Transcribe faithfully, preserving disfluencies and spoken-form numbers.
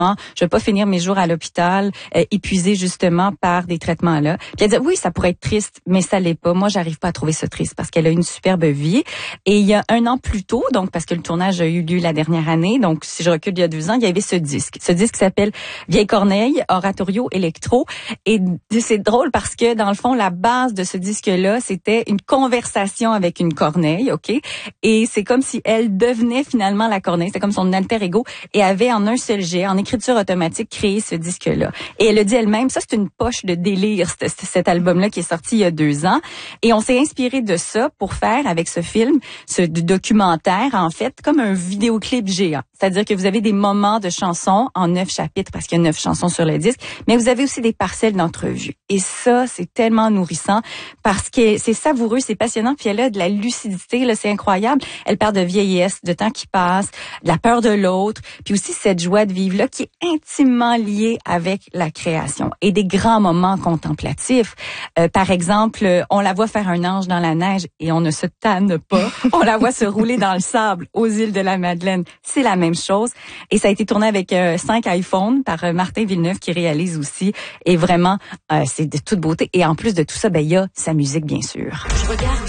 je vais pas finir mes jours à l'hôpital euh, épuisée justement par des traitements là. Puis elle dit oui, ça pourrait être triste, mais ça l'est pas. Moi, j'arrive pas à trouver ça triste parce qu'elle a une superbe vie. Et il y a un an plus tôt, donc parce que le tournage a eu lieu la dernière année, donc si je recule il y a deux ans, il y avait ce disque. Ce disque s'appelle Vieille Corneille, Oratorio électro. Et c'est drôle parce que dans le fond, la base de ce disque-là, c'était une conversation avec une corneille, ok. Et c'est comme si elle devenait finalement la corneille. C'est comme son alter ego et avait en un seul jet, en écriture automatique, créé ce disque-là. Et elle a dit elle-même, ça c'est une poche de délire, cet, cet album-là qui est sorti il y a deux ans. Et on s'est inspiré de ça pour faire avec ce film, ce documentaire, en fait, comme un vidéoclip géant. C'est-à-dire que vous avez des moments de chansons en neuf chapitres, parce qu'il y a neuf chansons sur le disque, mais vous avez aussi des parcelles d'entrevues. Et ça, c'est tellement nourrissant parce que c'est savoureux, c'est passionnant, puis elle a de la lucidité, là, c'est incroyable. Elle parle de vieillesse, de temps qui passe, de la peur de l'autre, puis aussi cette joie de vivre là qui est intimement liée avec la création et des grands moments contemplatifs. Euh, par exemple, on la voit faire un ange dans la neige et on ne se tanne pas. On la voit se rouler dans le sable aux îles de la Madeleine. C'est la même chose. Et ça a été tourné avec euh, cinq iPhones par euh, Martin Villeneuve qui réalise aussi. Et vraiment, euh, c'est de toute beauté. Et en plus de tout ça, ben il y a sa musique, bien sûr. Je regarde